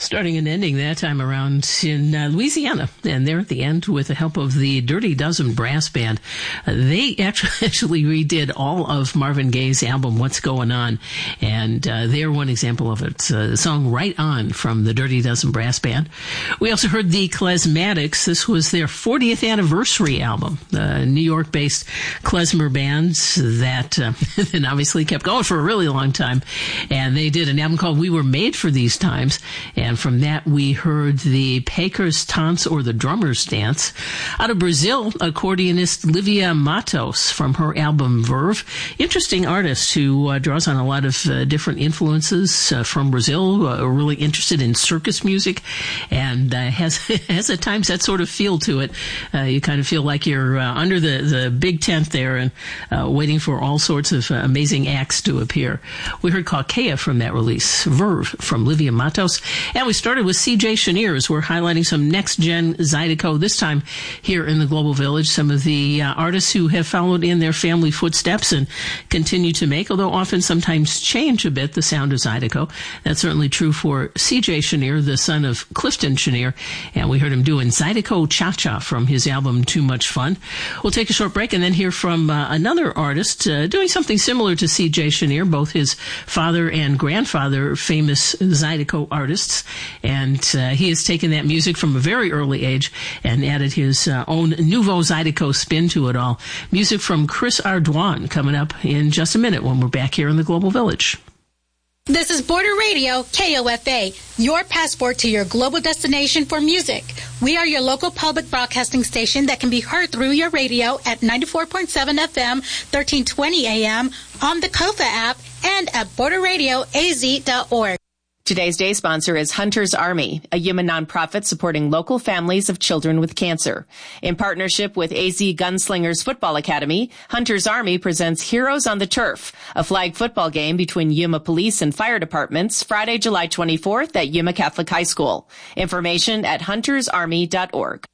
Starting and ending that time around in Louisiana. And there at the end, with the help of the Dirty Dozen Brass Band, they actually redid all of Marvin Gaye's album, What's Going On. And they're one example of it. The song Right On from the Dirty Dozen Brass Band. We also heard the Klezmatics. This was their 40th anniversary album. The New York-based klezmer bands that then obviously kept going for a really long time. And they did an album called We Were Made for These Times. And from that, we heard the Pecos Tance, or the Drummer's Dance. Out of Brazil, accordionist Livia Matos from her album Verve. Interesting artist who draws on a lot of different influences from Brazil, really interested in circus music, and has at times that sort of feel to it. You kind of feel like you're under the big tent there and waiting for all sorts of amazing acts to appear. We heard Caucaia from that release, Verve from Livia Matos. And we started with C.J. Chenier as we're highlighting some next-gen Zydeco, this time here in the Global Village. Some of the artists who have followed in their family footsteps and continue to make, although often sometimes change a bit, the sound of Zydeco. That's certainly true for C.J. Chenier, the son of Clifton Chenier. And we heard him doing Zydeco Cha-Cha from his album Too Much Fun. We'll take a short break and then hear from another artist doing something similar to C.J. Chenier, both his father and grandfather, famous Zydeco artists. And he has taken that music from a very early age and added his own nouveau Zydeco spin to it all. Music from Chris Ardwan coming up in just a minute when we're back here in the Global Village. This is Border Radio, KOFA, your passport to your global destination for music. We are your local public broadcasting station that can be heard through your radio at 94.7 FM, 1320 AM, on the KOFA app, and at borderradioaz.org. Today's day sponsor is Hunter's Army, a Yuma nonprofit supporting local families of children with cancer. In partnership with AZ Gunslingers Football Academy, Hunter's Army presents Heroes on the Turf, a flag football game between Yuma Police and Fire Departments, Friday, July 24th at Yuma Catholic High School. Information at huntersarmy.org.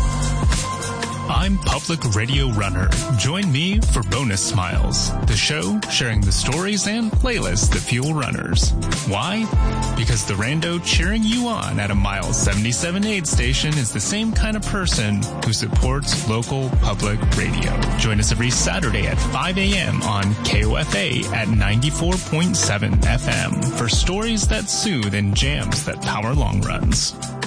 I'm Public Radio Runner. Join me for Bonus Smiles, the show sharing the stories and playlists that fuel runners. Why? Because the rando cheering you on at a Miles 77 aid station is the same kind of person who supports local public radio. Join us every Saturday at 5 a.m. on KOFA at 94.7 FM for stories that soothe and jams that power long runs.